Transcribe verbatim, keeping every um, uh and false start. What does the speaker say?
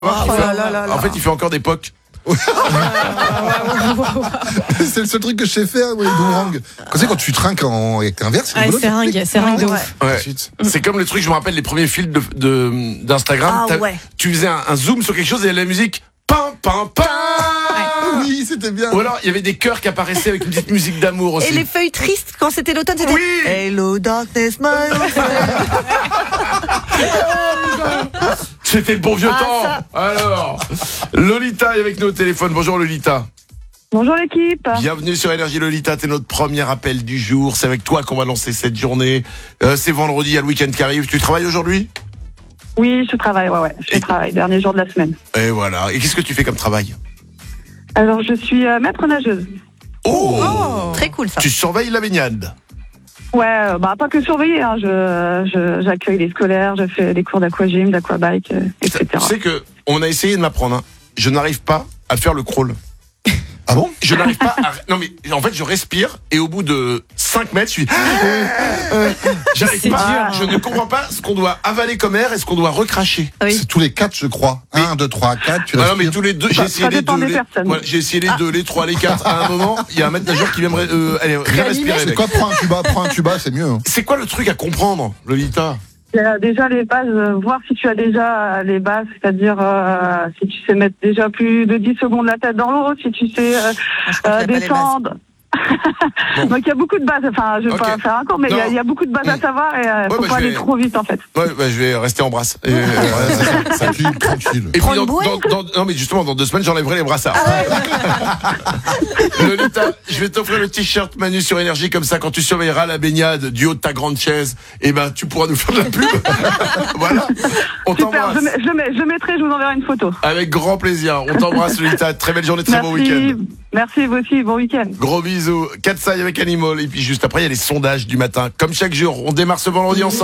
Oh il fait, là là là en fait, il fait encore des pocs. C'est le seul truc que je sais faire, ouais, boomerang. Quand c'est quand tu trinques en, avec un verre, c'est Ouais, rigolo. c'est ringue, c'est ringue de ouf. Ouais. Ensuite. C'est comme le truc, je me rappelle les premiers fils de, de, d'Instagram. Ah T'as- ouais. Tu faisais un, un zoom sur quelque chose et il y avait la musique. Pam, pam, pam. Oui, c'était bien. Ou alors, il y avait des chœurs qui apparaissaient avec une petite musique d'amour aussi. Et les feuilles tristes, quand c'était l'automne, c'était Oui. Hello darkness, my old friend. C'était le bon vieux Ah, temps. ça. Alors, Lolita est avec nous au téléphone. Bonjour Lolita. Bonjour l'équipe. Bienvenue sur Énergie Lolita, t'es notre premier appel du jour. C'est avec toi qu'on va lancer cette journée. Euh, c'est vendredi, il y a le week-end qui arrive. Tu travailles aujourd'hui ? Oui, je travaille, ouais, ouais, je Et- travaille, dernier jour de la semaine. Et voilà. Et qu'est-ce que tu fais comme travail ? Alors, je suis euh, maître nageuse. Oh, Très cool ça. Tu surveilles la baignade. Ouais, euh, bah pas que surveiller, hein, je, je, j'accueille les scolaires, je fais des cours d'aquagym, d'aquabike, euh, et Tu cetera. sais que on a essayé de m'apprendre. Hein. Je n'arrive pas à faire le crawl. Ah bon? Je n'arrive pas à... Non mais en fait je respire et au bout de cinq mètres je suis... J'arrive C'est pas, dur, je ne comprends pas ce qu'on doit avaler comme air et ce qu'on doit recracher. Oui. C'est tous les quatre, je crois. Un, deux, trois, quatre, tu Ah non mais respires. tous les deux, j'ai Ça- essayé ça les dépend deux, des les... personnes. Voilà, j'ai essayé les deux, les trois, les quatre. À un moment, il y a un maître nageur qui vient me ré- euh, allez, viens respirer. C'est mec. quoi, prends un tuba, prends un tuba, c'est mieux. hein. C'est quoi le truc à comprendre, Lolita ? Il y a déjà les bases, euh, voir si tu as déjà euh, les bases, c'est-à-dire euh, si tu sais mettre déjà plus de dix secondes la tête dans l'eau, si tu sais euh, Je crois euh, qu'il y a pas les bases. descendre. Bon. Donc il y a beaucoup de bases, enfin je vais Ok. pas faire un cours, mais il y a- Non. il y, a beaucoup de bases à Mm. savoir et euh, Ouais, faut bah, pas je aller vais- trop vite en fait. Ouais, bah, je vais rester en brasse. Et, euh, Ouais, c'est ça. Tranquille, tranquille. Et puis Prends dans, une bouée. dans- dans- non mais justement dans deux semaines j'enlèverai les brassards. Lolita, je vais t'offrir le t-shirt Manu sur Énergie comme ça quand tu surveilleras la baignade du haut de ta grande chaise, et ben tu pourras nous faire de la pub. Voilà. On Super, t'embrasse. je, mets- je, mets- je mettrai, je vous enverrai une photo. Avec grand plaisir. On t'embrasse Lolita. Très belle journée, très bon Merci, week-end. merci vous aussi, bon week-end. Gros bisous. Cat's Eye avec Animal et puis juste après il y a les sondages du matin. Comme chaque jour, on démarre ce vendredi ensemble.